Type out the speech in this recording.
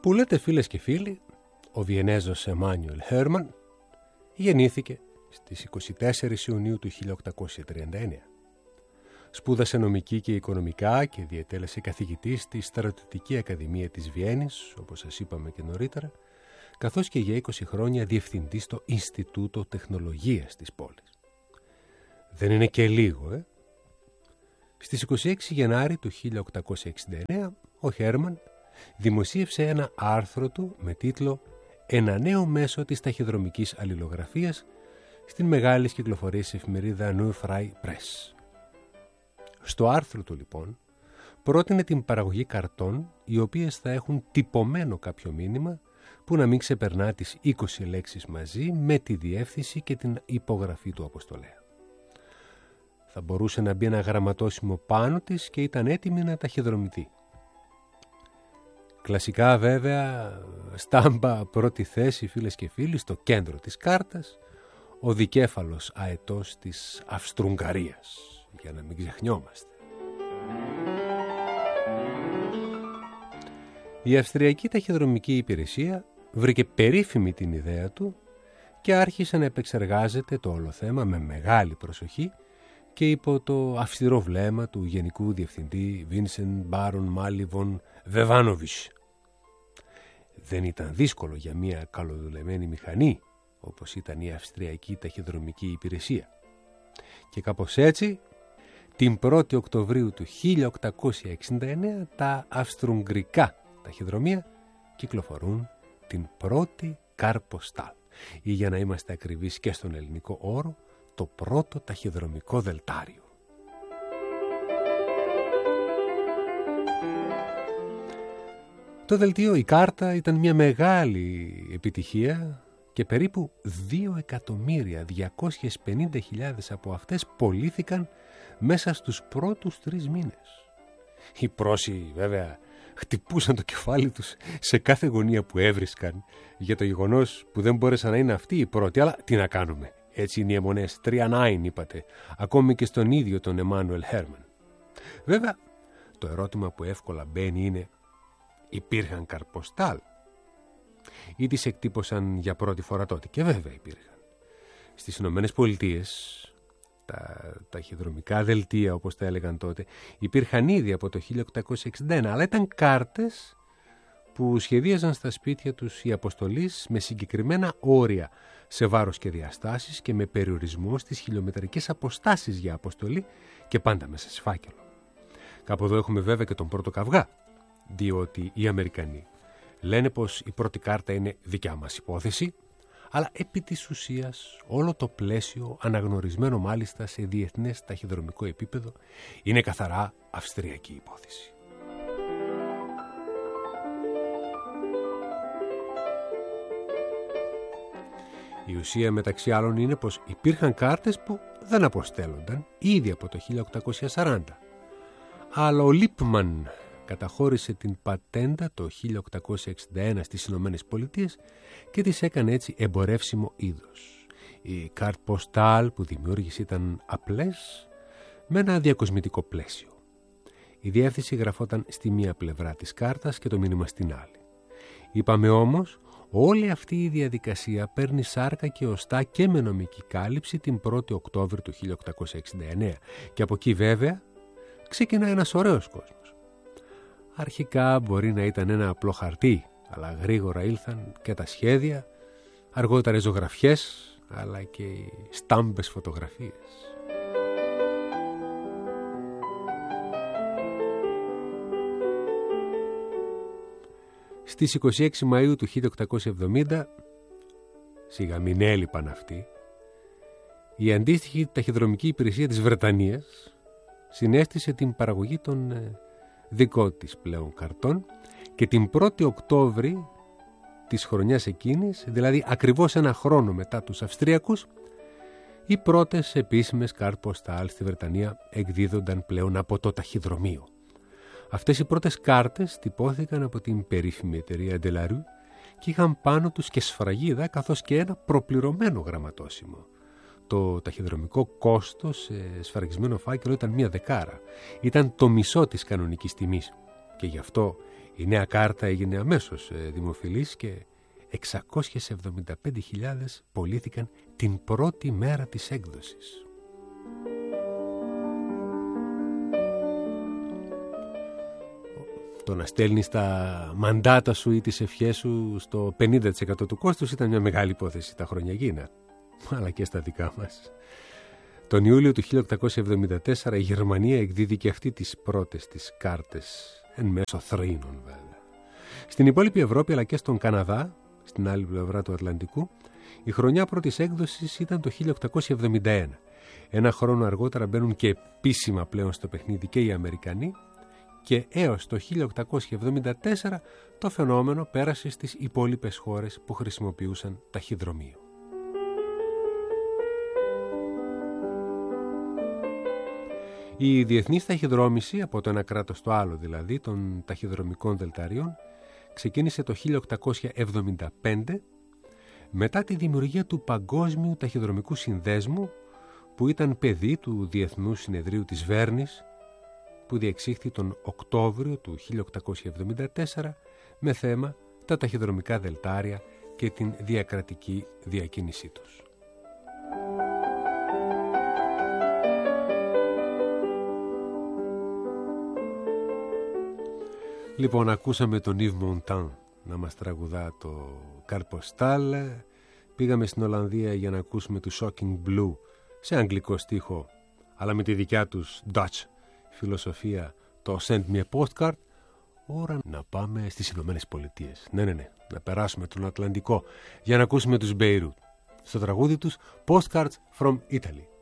που λέτε φίλες και φίλοι, ο Βιενέζος Εμάνιουελ Χέρμαν γεννήθηκε στις 24 Ιουνίου του 1839. Σπούδασε νομική και οικονομικά και διετέλεσε καθηγητής στη Στρατιωτική Ακαδημία της Βιέννης, όπως σας είπαμε και νωρίτερα, καθώς και για 20 χρόνια διευθυντής στο Ινστιτούτο Τεχνολογίας της πόλης. Δεν είναι και λίγο, Στις 26 Γενάρη του 1869, ο Χέρμαν δημοσίευσε ένα άρθρο του με τίτλο «Ένα νέο μέσο της ταχυδρομικής αλληλογραφίας» στην μεγάλης κυκλοφορίας εφημερίδα Neue Freie Presse. Στο άρθρο του, λοιπόν, πρότεινε την παραγωγή καρτών οι οποίες θα έχουν τυπωμένο κάποιο μήνυμα που να μην ξεπερνά τις 20 λέξεις μαζί με τη διεύθυνση και την υπογραφή του αποστολέα. Θα μπορούσε να μπει ένα γραμματόσημο πάνω της και ήταν έτοιμη να ταχυδρομηθεί. Κλασικά βέβαια, στάμπα πρώτη θέση, φίλες και φίλοι, στο κέντρο της κάρτας, ο δικέφαλος αετός της Αυστρουγγαρίας, για να μην ξεχνιόμαστε. Η Αυστριακή Ταχυδρομική Υπηρεσία βρήκε περίφημη την ιδέα του και άρχισε να επεξεργάζεται το όλο θέμα με μεγάλη προσοχή και υπό το αυστηρό βλέμμα του Γενικού Διευθυντή Βίνσεντ Μπάρον Μάλι Βον Βεβάνοβιτς. Δεν ήταν δύσκολο για μια καλοδουλεμένη μηχανή όπως ήταν η Αυστριακή Ταχυδρομική Υπηρεσία. Και κάπως έτσι, την 1η Οκτωβρίου του 1869, τα αυστρουγγρικά ταχυδρομεία κυκλοφορούν την πρώτη καρποστάλ, ή για να είμαστε ακριβείς και στον ελληνικό όρο, το πρώτο ταχυδρομικό δελτάριο. Το δελτίο, η κάρτα, ήταν μια μεγάλη επιτυχία και περίπου 2.250.000 από αυτές πωλήθηκαν μέσα στους πρώτους 3 μήνες. Οι πρόσοι βέβαια χτυπούσαν το κεφάλι τους σε κάθε γωνία που έβρισκαν για το γεγονός που δεν μπόρεσαν να είναι αυτοί οι πρώτοι, αλλά τι να κάνουμε. Έτσι είναι οι αιμονές, 3-9 είπατε, ακόμη και στον ίδιο τον Εμάνουελ Χέρμαν. Βέβαια, το ερώτημα που εύκολα μπαίνει είναι, υπήρχαν καρποστάλ ή τις εκτύπωσαν για πρώτη φορά τότε? Και βέβαια υπήρχαν. Στις Ηνωμένες Πολιτείες, τα ταχυδρομικά δελτία, όπως τα έλεγαν τότε, υπήρχαν ήδη από το 1861, αλλά ήταν κάρτες που σχεδίαζαν στα σπίτια τους οι αποστολείς με συγκεκριμένα όρια σε βάρος και διαστάσεις και με περιορισμό στις χιλιομετρικές αποστάσεις για αποστολή και πάντα μέσα σε φάκελο. Κάπου εδώ έχουμε βέβαια και τον πρώτο καυγά, διότι οι Αμερικανοί λένε πως η πρώτη κάρτα είναι δικιά μας υπόθεση, αλλά επί της ουσίας όλο το πλαίσιο, αναγνωρισμένο μάλιστα σε διεθνές ταχυδρομικό επίπεδο, είναι καθαρά αυστριακή υπόθεση. Η ουσία μεταξύ άλλων είναι πως υπήρχαν κάρτες που δεν αποστέλλονταν ήδη από το 1840. Αλλά ο Λίπμαν καταχώρησε την πατέντα το 1861 στις Ηνωμένες Πολιτείες και της έκανε έτσι εμπορεύσιμο είδος. Οι κάρτ ποστάλ που δημιούργησε ήταν απλές με ένα διακοσμητικό πλαίσιο. Η διεύθυνση γραφόταν στη μία πλευρά της κάρτας και το μήνυμα στην άλλη. Είπαμε όμως, όλη αυτή η διαδικασία παίρνει σάρκα και οστά και με νομική κάλυψη την 1η Οκτώβρη του 1869 και από εκεί βέβαια ξεκινά ένας ωραίος κόσμος. Αρχικά μπορεί να ήταν ένα απλό χαρτί, αλλά γρήγορα ήλθαν και τα σχέδια, αργότερα οι ζωγραφιές, αλλά και οι στάμπες φωτογραφίες. Στις 26 Μαΐου του 1870, σιγά μην έλειπαν αυτοί, η αντίστοιχη ταχυδρομική υπηρεσία της Βρετανίας συνέστησε την παραγωγή των δικών της πλέον καρτών και την 1η Οκτώβρη της χρονιάς εκείνης, δηλαδή ακριβώς ένα χρόνο μετά τους Αυστριακούς, οι πρώτες επίσημες κάρτ ποστάλ στη Βρετανία εκδίδονταν πλέον από το ταχυδρομείο. Αυτές οι πρώτες κάρτες τυπώθηκαν από την περίφημη εταιρεία Ντελαρού και είχαν πάνω τους και σφραγίδα καθώς και ένα προπληρωμένο γραμματόσημο. Το ταχυδρομικό κόστος σε σφραγισμένο φάκελο ήταν 1 δεκάρα. Ήταν το μισό της κανονικής τιμής και γι' αυτό Η νέα κάρτα έγινε αμέσως δημοφιλής και 675.000 πωλήθηκαν την πρώτη μέρα της έκδοσης. Το να στέλνεις τα μαντάτα σου ή τις ευχές σου στο 50% του κόστους ήταν μια μεγάλη υπόθεση τα χρόνια γίνα, αλλά και στα δικά μας. Τον Ιούλιο του 1874 η Γερμανία εκδίδει αυτή τις πρώτες τις κάρτες, εν μέσω θρήνων βέβαια. Στην υπόλοιπη Ευρώπη αλλά και στον Καναδά, στην άλλη πλευρά του Ατλαντικού, η χρονιά πρώτης έκδοσης ήταν το 1871. Ένα χρόνο αργότερα μπαίνουν και επίσημα πλέον στο παιχνίδι και οι Αμερικανοί, και έως το 1874 το φαινόμενο πέρασε στις υπόλοιπες χώρες που χρησιμοποιούσαν ταχυδρομείο. Η διεθνής ταχυδρόμηση, από το ένα κράτος στο άλλο δηλαδή, των ταχυδρομικών δελταρίων, ξεκίνησε το 1875 μετά τη δημιουργία του Παγκόσμιου Ταχυδρομικού Συνδέσμου, που ήταν παιδί του Διεθνούς Συνεδρίου της Βέρνης, που διεξήχθη τον Οκτώβριο του 1874 με θέμα τα ταχυδρομικά δελτάρια και την διακρατική διακίνησή τους. Λοιπόν, ακούσαμε τον Yves Montand να μας τραγουδά το Καρποστάλ. Πήγαμε στην Ολλανδία για να ακούσουμε του Shocking Blue σε αγγλικό στίχο, αλλά με τη δικιά τους Dutch φιλοσοφία, το Send Me a Postcard. Ώρα να πάμε στις Ηνωμένες Πολιτείες. Ναι, να περάσουμε τον Ατλαντικό για να ακούσουμε τους Beirut στο τραγούδι τους Postcards from Italy.